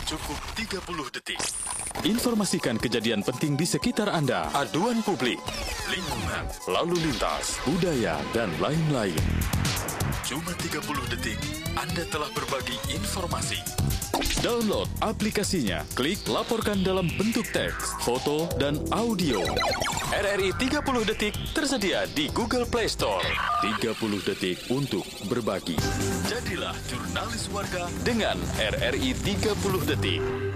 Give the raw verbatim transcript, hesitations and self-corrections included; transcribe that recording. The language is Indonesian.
Cukup tiga puluh detik. Informasikan kejadian penting di sekitar Anda. Aduan publik, lingkungan, lalu lintas, budaya, dan lain-lain. Cuma tiga puluh detik, Anda telah berbagi informasi. Download aplikasinya. Klik laporkan dalam bentuk teks, foto, dan audio. R R I tiga puluh detik tersedia di Google Play Store. tiga puluh detik untuk berbagi. Jadilah jurnalis warga dengan R R I tiga puluh detik.